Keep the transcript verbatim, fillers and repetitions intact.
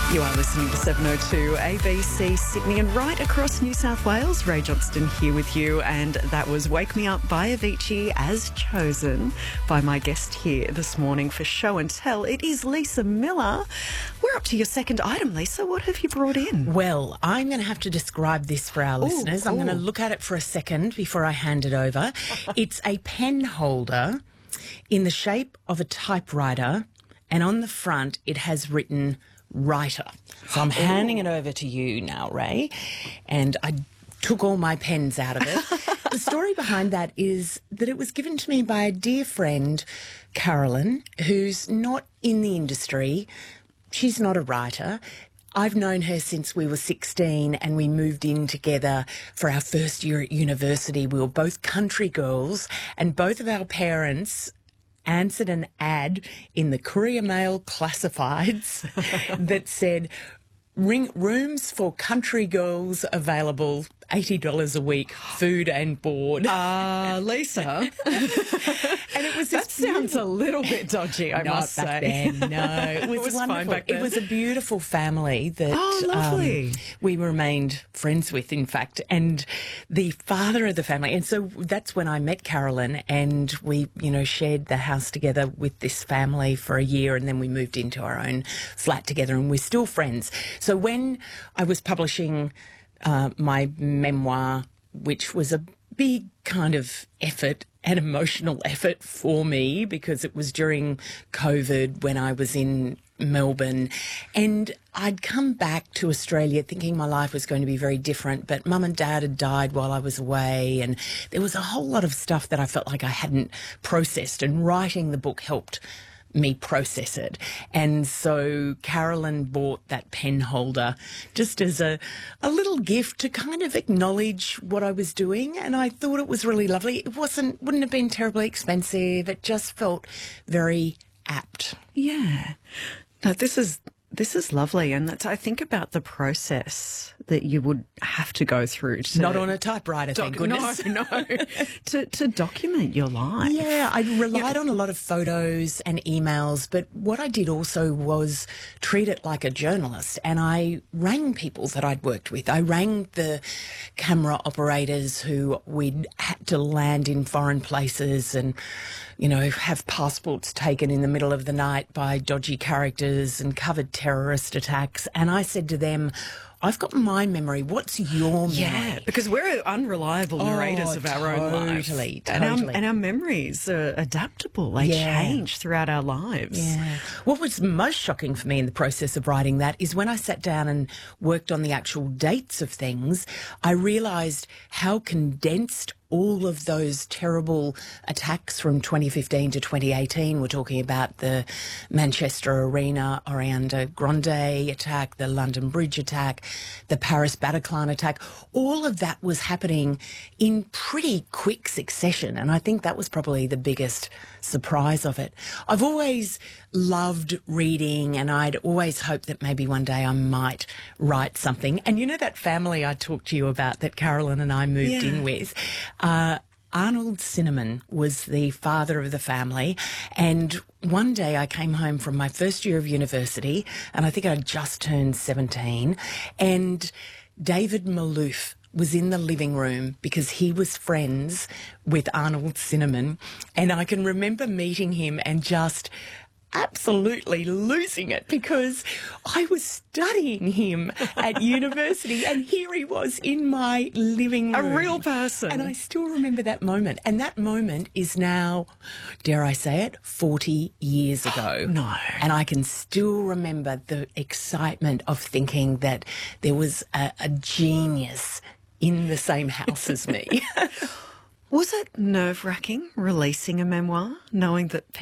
You are listening to seven oh two A B C Sydney and right across New South Wales. Ray Johnston here with you, and that was Wake Me Up by Avicii, as chosen by my guest here this morning for Show and Tell. It is Lisa Miller. We're up to your second item, Lisa. What have you brought in? Well, I'm going to have to describe this for our Ooh, listeners. I'm cool. going to look at it for a second before I hand it over. It's a pen holder in the shape of a typewriter, and on the front it has written writer. So I'm handing it over to you now, Ray, and I took all my pens out of it. The story behind that is that it was given to me by a dear friend, Carolyn, who's not in the industry. She's not a writer. I've known her since we were sixteen and we moved in together for our first year at university. We were both country girls, and both of our parents answered an ad in the Courier Mail classifieds that said, Ring rooms for country girls available, eighty dollars a week, food and board. Ah, uh, Lisa. And it was That sounds a little bit dodgy, I Not must back say. then, no. It was, It was fine wonderful. back then. It was a beautiful family that Oh, lovely. um, we remained friends with, in fact, and the father of the family. And so that's when I met Carolyn, and we, you know, shared the house together with this family for a year, and then we moved into our own flat together, and we're still friends. So when I was publishing uh, my memoir, which was a big kind of effort, an emotional effort for me, because it was during COVID when I was in Melbourne, and I'd come back to Australia thinking my life was going to be very different, but Mum and Dad had died while I was away, and there was a whole lot of stuff that I felt like I hadn't processed, and writing the book helped me process it. And so Carolyn bought that pen holder just as a, a little gift to kind of acknowledge what I was doing, and I thought it was really lovely. It wasn't, wouldn't have been terribly expensive. It just felt very apt. Yeah. No, this is this is lovely, and that's, I think about the process that you would have to go through to Not on a typewriter, thank doc- goodness. No, no, to to document your life. Yeah, I relied on a lot of photos and emails, but what I did also was treat it like a journalist, and I rang people that I'd worked with. I rang the camera operators who we'd had to land in foreign places and, you know, have passports taken in the middle of the night by dodgy characters and covered terrorist attacks. And I said to them, I've got my memory. What's your memory? Yeah, because we're unreliable narrators Oh, of our own lives. totally, And our, totally. and our memories are adaptable. They Yeah. change throughout our lives. Yeah. What was most shocking for me in the process of writing that is when I sat down and worked on the actual dates of things, I realised how condensed all of those terrible attacks from twenty fifteen to twenty eighteen. We're talking about the Manchester Arena Ariana Grande attack, the London Bridge attack, the Paris Bataclan attack. All of that was happening in pretty quick succession, and I think that was probably the biggest surprise of it. I've always loved reading, and I'd always hoped that maybe one day I might write something. And you know that family I talked to you about that Carolyn and I moved Yeah. in with? Uh, Arnold Cinnamon was the father of the family, and one day I came home from my first year of university, and I think I'd just turned seventeen, and David Malouf was in the living room because he was friends with Arnold Cinnamon, and I can remember meeting him and just absolutely losing it because I was studying him at university, and here he was in my living A room. real person. And I still remember that moment. And that moment is now, dare I say it, forty years ago. No. And I can still remember the excitement of thinking that there was a, a genius in the same house as me. Was it nerve-wracking releasing a memoir, knowing that